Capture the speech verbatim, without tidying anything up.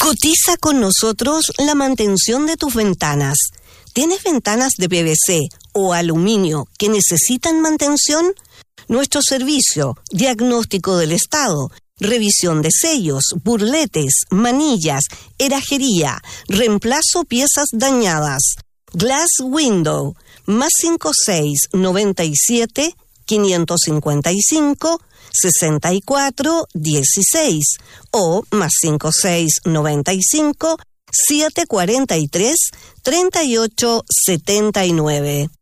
Cotiza con nosotros la mantención de tus ventanas. ¿Tienes ventanas de P V C o aluminio que necesitan mantención? Nuestro servicio, diagnóstico del estado, revisión de sellos, burletes, manillas, herrajería, reemplazo piezas dañadas. Glass Window, más cinco seis noventa y siete, quinientos cincuenta y cinco, sesenta y cuatro, dieciséis o más cinco seis noventa y cinco, setecientos cuarenta y tres, treinta y ocho setenta y nueve.